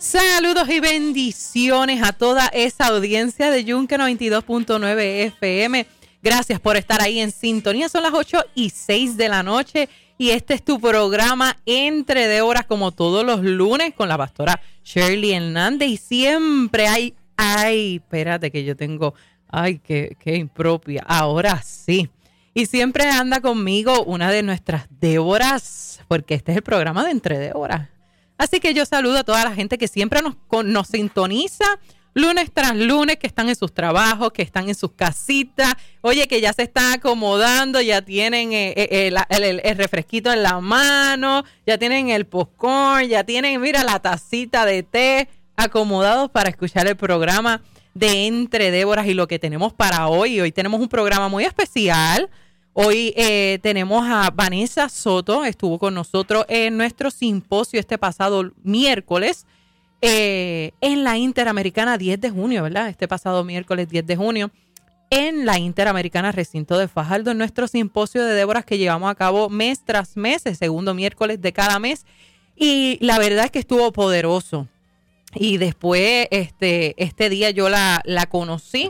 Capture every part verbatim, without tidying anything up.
Saludos y bendiciones a toda esa audiencia de Yunque noventa y dos punto nueve F M. Gracias por estar ahí en sintonía. Son las ocho y seis de la noche y este es tu programa Entre de Horas, como todos los lunes, con la pastora Shirley Hernández. Y siempre hay, ay, espérate que yo tengo, ay, qué, qué impropia. Ahora sí. Y siempre anda conmigo una de nuestras Déboras, porque este es el programa de Entre de Horas. Así que yo saludo a toda la gente que siempre nos, nos sintoniza lunes tras lunes, que están en sus trabajos, que están en sus casitas. Oye, que ya se están acomodando, ya tienen eh, eh, el, el, el refresquito en la mano, ya tienen el popcorn, ya tienen, mira, la tacita de té, acomodados para escuchar el programa de Entre Déboras y lo que tenemos para hoy. Hoy tenemos un programa muy especial. Hoy eh, tenemos a Vanessa Soto, estuvo con nosotros en nuestro simposio este pasado miércoles eh, en la Interamericana diez de junio, ¿verdad? Este pasado miércoles diez de junio en la Interamericana Recinto de Fajardo, en nuestro simposio de Déboras que llevamos a cabo mes tras mes, el segundo miércoles de cada mes. Y la verdad es que estuvo poderoso. Y después, este, este día yo la, la conocí.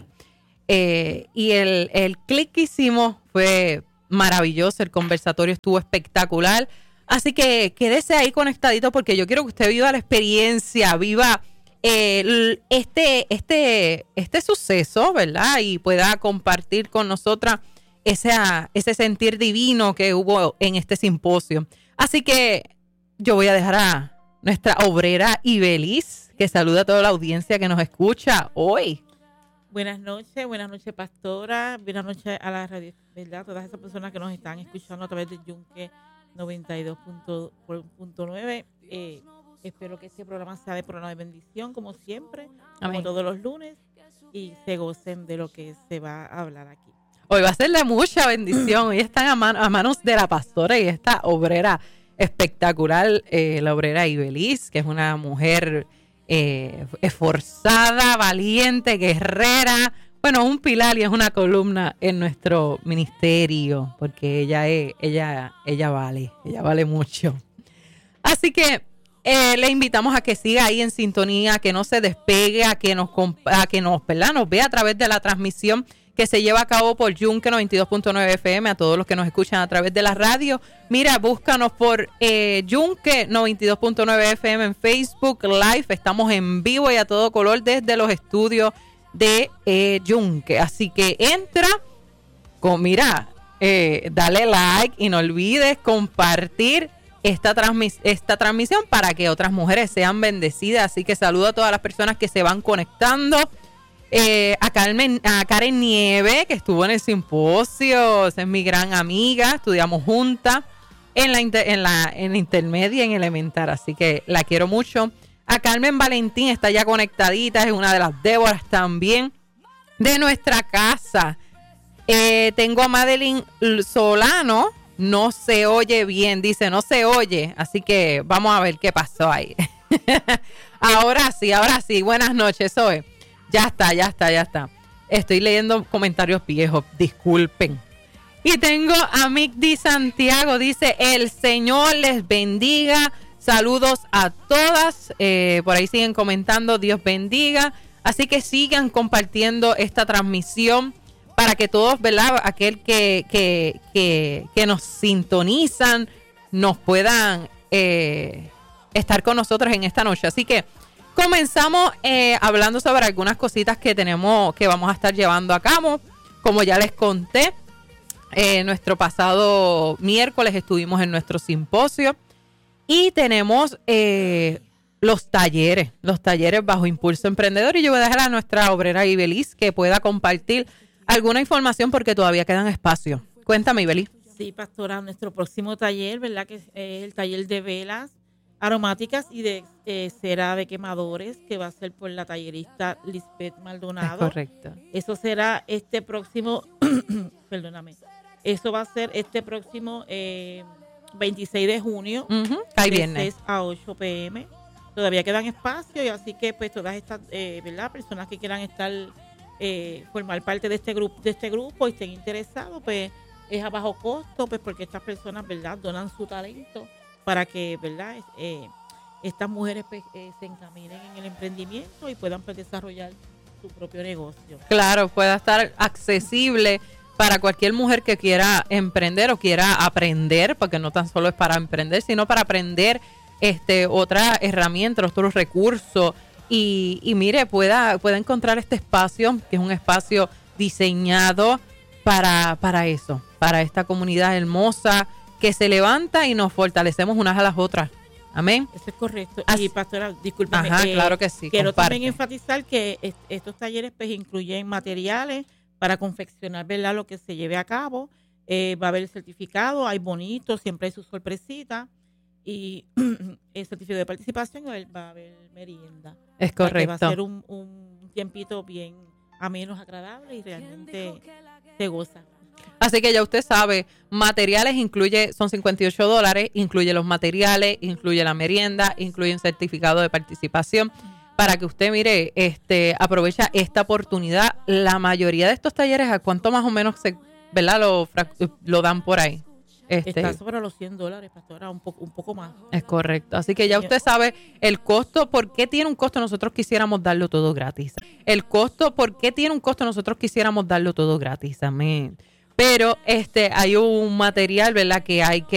Eh, y el, el clic que hicimos fue maravilloso, el conversatorio estuvo espectacular, así que quédese ahí conectadito porque yo quiero que usted viva la experiencia, viva eh, este, este, este suceso, ¿verdad? Y pueda compartir con nosotras ese, ese sentir divino que hubo en este simposio. Así que yo voy a dejar a nuestra obrera Ibeliz, que saluda a toda la audiencia que nos escucha hoy. Buenas noches, buenas noches, pastora, buenas noches a la radio, ¿verdad? Todas esas personas que nos están escuchando a través de Yunque noventa y dos punto nueve. Eh, espero que este programa sea de programa de bendición, como siempre, Amén. Como todos los lunes, y se gocen de lo que se va a hablar aquí. Hoy va a ser de mucha bendición. Hoy están a, man- a manos de la pastora y esta obrera espectacular, eh, la obrera Ibeliz, que es una mujer Eh, esforzada, valiente, guerrera, bueno, un pilar y es una columna en nuestro ministerio, porque ella es, ella, ella vale, ella vale mucho. Así que eh, le invitamos a que siga ahí en sintonía, que no se despegue, a que nos, a que nos, ¿verdad? Nos vea a través de la transmisión que se lleva a cabo por Yunque noventa y dos punto nueve F M, a todos los que nos escuchan a través de la radio. Mira, búscanos por eh, Yunque noventa y dos punto nueve F M en Facebook Live. Estamos en vivo y a todo color desde los estudios de eh, Yunque. Así que entra, con, mira, eh, dale like y no olvides compartir esta, transmis- esta transmisión para que otras mujeres sean bendecidas. Así que saludo a todas las personas que se van conectando. Eh, a, Carmen, a Karen Nieve, que estuvo en el simposio, es mi gran amiga, estudiamos juntas en la, inter, en la en intermedia, en elemental, así que la quiero mucho. A Carmen Valentín está ya conectadita, es una de las Déboras también de nuestra casa. Eh, tengo a Madeline Solano, no se oye bien, dice, no se oye, así que vamos a ver qué pasó ahí. Ahora sí, ahora sí, buenas noches, Zoe. Ya está, ya está, ya está. Estoy leyendo comentarios viejos, disculpen. Y tengo a Mick Di Santiago, dice, el Señor les bendiga. Saludos a todas. Eh, por ahí siguen comentando, Dios bendiga. Así que sigan compartiendo esta transmisión para que todos, ¿verdad? Aquel que, que, que, que nos sintonizan, nos puedan eh, estar con nosotros en esta noche. Así que comenzamos eh, hablando sobre algunas cositas que tenemos, que vamos a estar llevando a cabo. Como ya les conté, eh, nuestro pasado miércoles estuvimos en nuestro simposio y tenemos eh, los talleres, los talleres bajo Impulso Emprendedor. Y yo voy a dejar a nuestra obrera Ibeliz que pueda compartir alguna información porque todavía quedan espacios. Cuéntame, Ibeliz. Sí, pastora, nuestro próximo taller, ¿verdad? Que es el taller de velas aromáticas y de eh, cera de quemadores, que va a ser por la tallerista Lisbeth Maldonado. Es correcto. Eso será este próximo, perdóname, eso va a ser este próximo eh, veintiséis de junio, Uh-huh. Ahí de viene. seis a ocho pm. Todavía quedan espacios y así que pues todas estas eh, ¿verdad? Personas que quieran estar eh, formar parte de este grupo, de este grupo y estén interesados, pues es a bajo costo, pues porque estas personas, ¿verdad?, donan su talento para que, ¿verdad?, eh, estas mujeres pues, eh, se encaminen en el emprendimiento y puedan pues, desarrollar su propio negocio. Claro, pueda estar accesible para cualquier mujer que quiera emprender o quiera aprender, porque no tan solo es para emprender, sino para aprender este otra herramienta, otros recursos y, y mire, pueda, pueda encontrar este espacio, que es un espacio diseñado para, para eso, para esta comunidad hermosa que se levanta y nos fortalecemos unas a las otras. Amén. Eso es correcto. Así. Y pastora, discúlpeme. Ajá, eh, claro que sí. Quiero comparte. también enfatizar que est- estos talleres pues incluyen materiales para confeccionar, ¿verdad?, lo que se lleve a cabo. Eh, va a haber certificado, hay bonitos, siempre hay su sorpresita y el certificado de participación y va a haber, va a haber merienda. Es O sea, que correcto. va a ser un, un tiempito bien ameno, agradable y realmente se goza. Así que ya usted sabe, materiales incluye, son cincuenta y ocho dólares, incluye los materiales, incluye la merienda, incluye un certificado de participación para que usted, mire, este, aprovecha esta oportunidad. La mayoría de estos talleres, ¿a cuánto más o menos se, verdad, lo, lo dan por ahí? Este, Está sobre los cien dólares, pastora, un poco, un poco más. Es correcto. Así que ya usted sabe el costo, ¿por qué tiene un costo? Nosotros quisiéramos darlo todo gratis. El costo, ¿por qué tiene un costo? Nosotros quisiéramos darlo todo gratis. Amén. Pero este hay un material, ¿verdad?, que hay que